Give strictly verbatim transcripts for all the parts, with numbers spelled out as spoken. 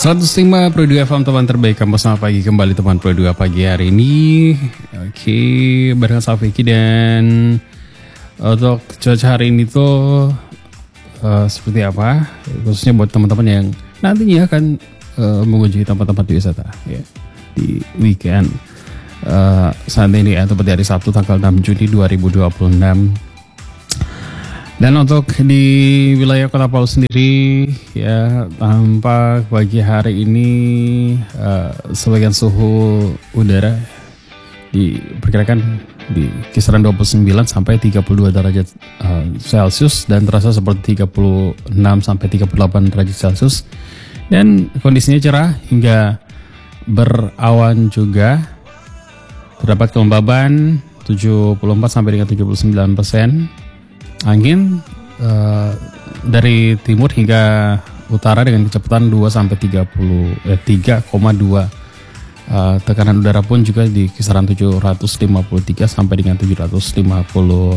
seratus lima Pro dua F M teman terbaik kampus Selamat pagi kembali teman Pro dua pagi hari ini. Oke, bareng saya Vicky dan untuk cuaca hari ini tuh uh, seperti apa? Khususnya buat teman-teman yang nantinya akan uh, mengunjungi tempat-tempat wisata ya di weekend uh, saat ini ya, tepat di hari Sabtu tanggal enam Juni dua ribu dua puluh enam. Dan untuk di wilayah Kota Palu sendiri ya, tampak pagi hari ini uh, sebagian suhu udara diperkirakan di kisaran dua puluh sembilan sampai tiga puluh dua derajat uh, Celcius dan terasa seperti tiga puluh enam sampai tiga puluh delapan derajat Celcius, dan kondisinya cerah hingga berawan juga. Terdapat kelembaban tujuh puluh empat sampai dengan tujuh puluh sembilan persen. Angin uh, dari timur hingga utara dengan kecepatan dua sampai tiga puluh eh, tiga koma dua. Uh, tekanan udara pun juga di kisaran tujuh ratus lima puluh tiga sampai dengan tujuh ratus lima puluh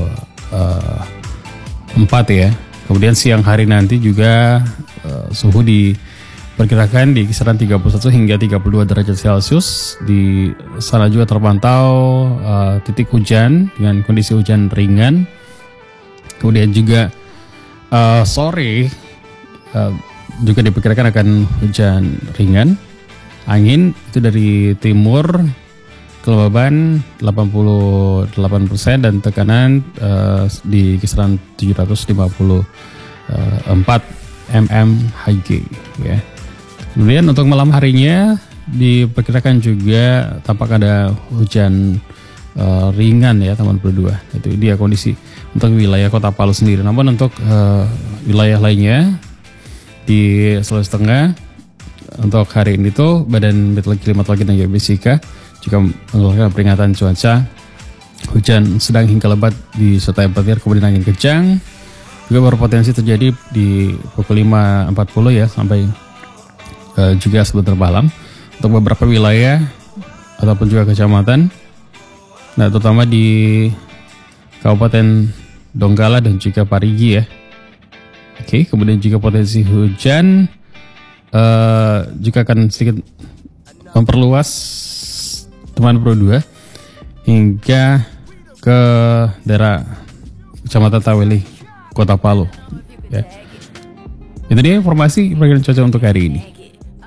empat ya. Kemudian siang hari nanti juga uh, suhu diperkirakan di kisaran tiga puluh satu hingga tiga puluh dua derajat Celcius. Di sana juga terpantau uh, titik hujan dengan kondisi hujan ringan. Kemudian juga uh, sore uh, juga diperkirakan akan hujan ringan. Angin itu dari timur, kelembaban delapan puluh delapan persen dan tekanan uh, di kisaran tujuh ratus lima puluh empat milimeter Hg ya. Kemudian untuk malam harinya diperkirakan juga tampak ada hujan Uh, ringan ya teman berdua. Itu dia kondisi untuk wilayah Kota Palu sendiri. Namun untuk uh, wilayah lainnya di Sulawesi Tengah untuk hari ini tuh Badan Meteorologi Klimatologi dan Geofisika juga mengeluarkan peringatan cuaca hujan sedang hingga lebat disertai petir, kemudian angin kencang juga berpotensi terjadi di pukul lima empat puluh ya sampai uh, juga sebentar malam untuk beberapa wilayah ataupun juga kecamatan. Nah, terutama di Kabupaten Donggala dan juga Parigi ya. Oke, kemudian juga potensi hujan uh, juga akan sedikit memperluas teman Pro dua hingga ke daerah Kecamatan Taweli, Kota Palu ya. Itu dia informasi perkiraan cuaca untuk hari ini.